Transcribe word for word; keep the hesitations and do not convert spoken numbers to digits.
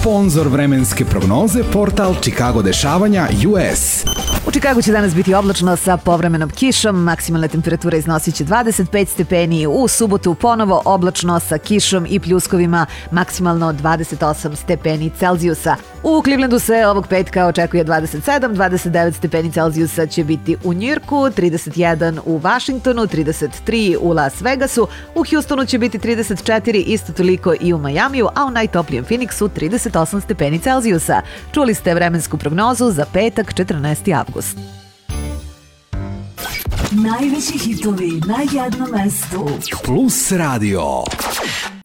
Sponzor vremenske prognoze portal Chicago dešavanja U S. U Čikagu će danas biti oblačno sa povremenom kišom, maksimalna temperatura iznosit će dvadeset pet stepeni, u subotu ponovo oblačno sa kišom i pljuskovima, maksimalno dvadeset osam stepeni Celzijusa. U Clevelandu se ovog petka očekuje dvadeset sedam, dvadeset devet stepeni Celzijusa će biti u Njujorku, trideset jedan u Vašingtonu, trideset tri u Las Vegasu, u Houstonu će biti trideset četiri, isto toliko i u Majamiju, a u najtoplijem Phoenixu trideset osam stepeni Celzijusa. Čuli ste vremensku prognozu za petak, četrnaesti avgust. Najveći hitovi na jednom mestu. Plus Radio.